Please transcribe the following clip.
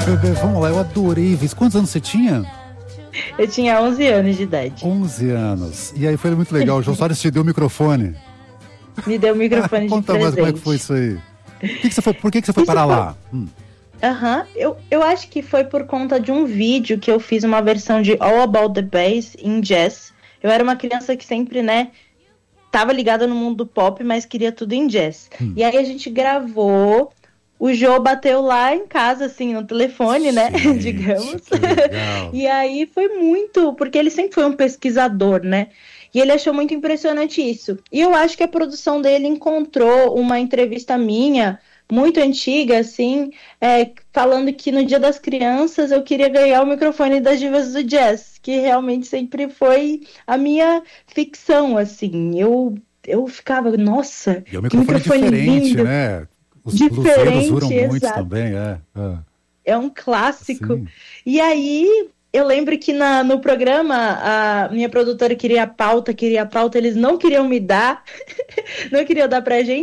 bebê, vamos lá, eu adorei ver isso. Quantos anos você tinha? Eu tinha 11 anos de idade. 11 anos. E aí foi muito legal, o Jô Soares te deu o microfone. Me deu o microfone de Conta presente. mais como é que foi isso aí. Por que você foi parar lá? Eu acho que foi por conta de um vídeo que eu fiz uma versão de All About the Bass em jazz. Eu era uma criança que sempre, tava ligada no mundo do pop, mas queria tudo em jazz. E aí a gente gravou, o Jô bateu lá em casa, assim, no telefone, digamos. E aí foi muito, porque ele sempre foi um pesquisador, E ele achou muito impressionante isso. E eu acho que a produção dele encontrou uma entrevista minha, muito antiga, assim, falando que no Dia das Crianças eu queria ganhar o microfone das Divas do Jazz, que realmente sempre foi a minha ficção, assim. Eu ficava, nossa, e o microfone diferente, lindo. né? Os bluseiros duram muito também, É um clássico. Assim. E aí, eu lembro que no programa, a minha produtora queria a pauta, eles não queriam me dar, não queriam dar pra gente.